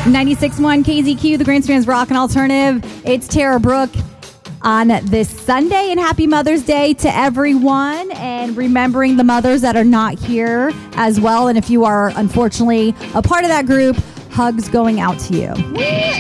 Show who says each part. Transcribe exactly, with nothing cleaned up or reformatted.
Speaker 1: ninety-six point one K Z Q, the Grandstand's Rock and Alternative. It's Tara Brooke on this Sunday, and happy Mother's Day to everyone, and remembering the mothers that are not here as well. And if you are unfortunately a part of that group, hugs going out to you.